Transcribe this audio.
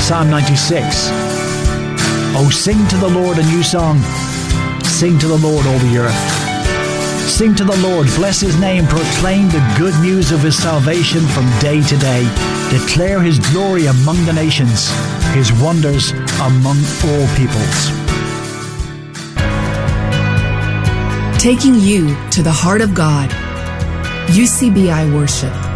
Psalm 96. Oh, sing to the Lord a new song. Sing to the Lord, all the earth. Sing to the Lord, bless his name, proclaim the good news of his salvation from day to day. Declare his glory among the nations, his wonders among all peoples. Taking you to the heart of God. UCBI Worship.